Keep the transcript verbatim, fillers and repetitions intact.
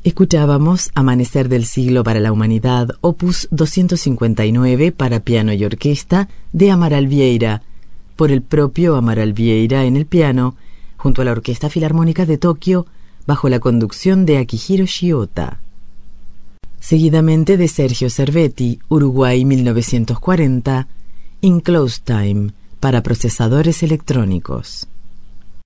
Escuchábamos Amanecer del siglo para la humanidad, opus doscientos cincuenta y nueve para piano y orquesta de Amaral Vieira, por el propio Amaral Vieira en el piano, junto a la Orquesta Filarmónica de Tokio, bajo la conducción de Akihiro Shiota. Seguidamente de Sergio Cervetti, Uruguay mil novecientos cuarenta, In Close Time, para procesadores electrónicos.